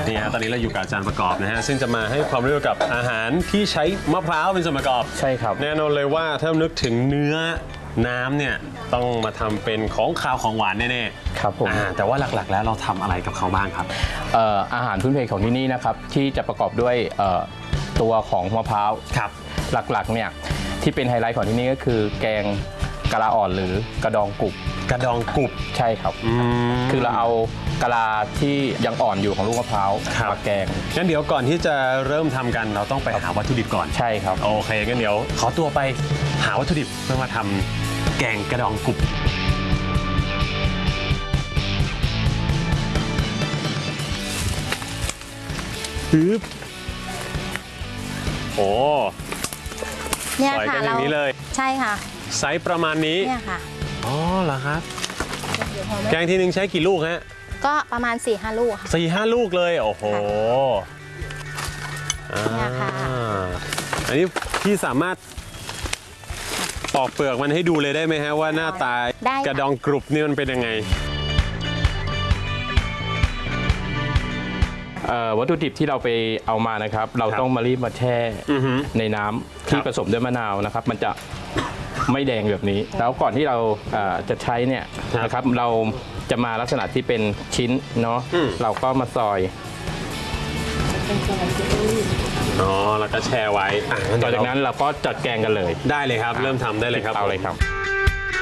นี่ฮะตอนนี้เราอยู่กับอาจารย์ประกอบนะฮะซึ่งจะมาให้ความรู้เกี่ยวกับอาหารที่ใช้มะพร้าวเป็นส่วนประกอบใช่ครับแน่นอนเลยว่าถ้านึกถึงเนื้อน้ำเนี่ยต้องมาทำเป็นของคาวของหวานแน่ๆครับผมแต่ว่าหลักๆแล้วเราทำอะไรกับเขาบ้างครับอาหารพื้นเพของที่นี่นะครับที่จะประกอบด้วยตัวของมะพร้าวครับหลักๆเนี่ยที่เป็นไฮไลท์ของที่นี่ก็คือแกงกะลาอ่อนหรือกระดองกรุบใช่ครับคือเราเอากะลาที่ยังอ่อนอยู่ของลูกมะพร้าวมาแกงงั้นเดี๋ยวก่อนที่จะเริ่มทำกันเราต้องไปหาวัตถุดิบก่อนใช่ครับโอเคงั้นเดี๋ยวขอตัวไปหาวัตถุดิบเพื่อมาทำแกงกระดองกรุบโอ้เนี่ยค่ะเราอย่างนี้เลยใช่ค่ะไซส์ประมาณนี้เนี่ยค่ะอ๋อเหรอครับแกงทีนึงใช้กี่ลูกฮะก็ประมาณ 4-5 ลูกค่ะ 4-5 ลูกเลยโอ้โหเนี่ยค่ะอันนี้พี่สามารถปอกเปลือกมันให้ดูเลยได้ไหมฮะว่าหน้าตากระดองกรุบนี่มันเป็นยังไงวัตถุดิบที่เราไปเอามานะครับเราต้องมารีบมาแช่ในน้ำที่ผสมด้วยมะนาวนะครับมันจะไม่แดงแบบนี้แล้วก่อนที่เราจะใช้เนี่ยนะครับเราจะมาลักษณะที่เป็นชิ้นเนาะเราก็มาซอยอ๋อแล้วก็แช่ไว้ต่อจากนั้นเราก็จัดแกงกันเลยได้เลยครับเริ่มทำได้เลยครับเอาเลยครับ